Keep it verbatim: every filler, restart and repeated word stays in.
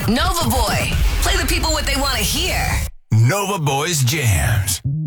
Nova Boy. Play the people what they want to hear. Nova Boys Jams.